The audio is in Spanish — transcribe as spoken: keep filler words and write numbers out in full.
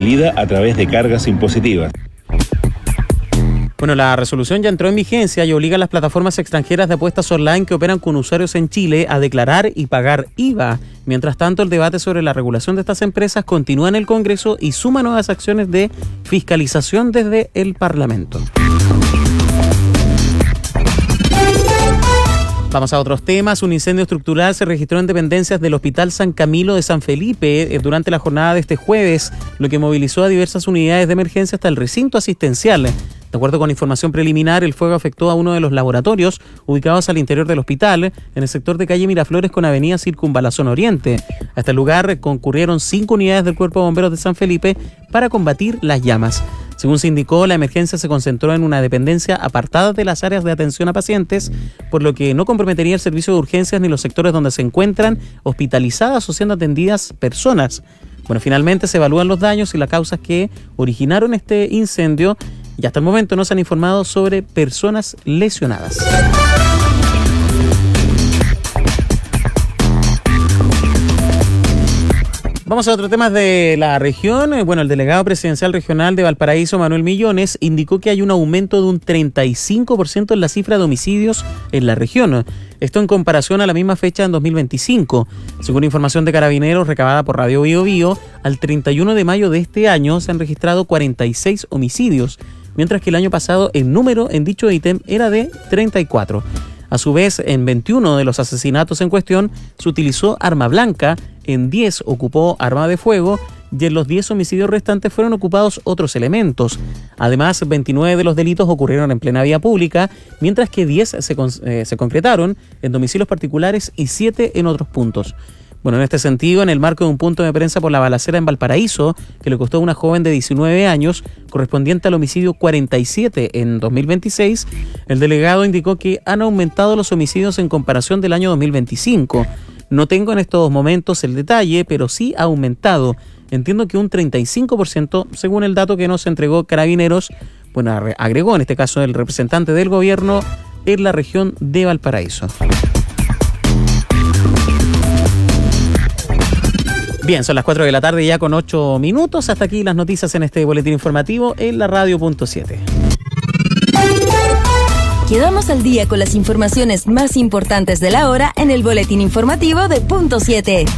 salida a través de cargas impositivas. Bueno, la resolución ya entró en vigencia y obliga a las plataformas extranjeras de apuestas online que operan con usuarios en Chile a declarar y pagar I V A. Mientras tanto, el debate sobre la regulación de estas empresas continúa en el Congreso y suma nuevas acciones de fiscalización desde el Parlamento. Vamos a otros temas. Un incendio estructural se registró en dependencias del Hospital San Camilo de San Felipe durante la jornada de este jueves, lo que movilizó a diversas unidades de emergencia hasta el recinto asistencial. De acuerdo con información preliminar, el fuego afectó a uno de los laboratorios ubicados al interior del hospital, en el sector de calle Miraflores con avenida Circunvalación Oriente. A este lugar concurrieron cinco unidades del Cuerpo de Bomberos de San Felipe para combatir las llamas. Según se indicó, la emergencia se concentró en una dependencia apartada de las áreas de atención a pacientes, por lo que no comprometería el servicio de urgencias ni los sectores donde se encuentran hospitalizadas o siendo atendidas personas. Bueno, finalmente se evalúan los daños y las causas que originaron este incendio y hasta el momento no se han informado sobre personas lesionadas. Vamos a otros temas de la región. Bueno, el delegado presidencial regional de Valparaíso, Manuel Millones, indicó que hay un aumento de un treinta y cinco por ciento en la cifra de homicidios en la región. Esto en comparación a la misma fecha en dos mil veinticinco. Según información de Carabineros recabada por Radio Bio Bio, al treinta y uno de mayo de este año se han registrado cuarenta y seis homicidios, mientras que el año pasado el número en dicho ítem era de treinta y cuatro. A su vez, en veintiuno de los asesinatos en cuestión se utilizó arma blanca, en diez ocupó arma de fuego y en los diez homicidios restantes fueron ocupados otros elementos. Además, veintinueve de los delitos ocurrieron en plena vía pública, mientras que diez se, con, eh, se concretaron en domicilios particulares y siete en otros puntos. Bueno, en este sentido, en el marco de un punto de prensa por la balacera en Valparaíso, que le costó a una joven de diecinueve años, correspondiente al homicidio cuarenta y siete en dos mil veintiséis, el delegado indicó que han aumentado los homicidios en comparación del año dos mil veinticinco. No tengo en estos momentos el detalle, pero sí ha aumentado. Entiendo que un treinta y cinco por ciento, según el dato que nos entregó Carabineros, bueno, agregó en este caso el representante del gobierno en la región de Valparaíso. Bien, son las cuatro de la tarde ya con ocho minutos. Hasta aquí las noticias en este boletín informativo en la radio punto siete. Quedamos al día con las informaciones más importantes de la hora en el boletín informativo de punto siete.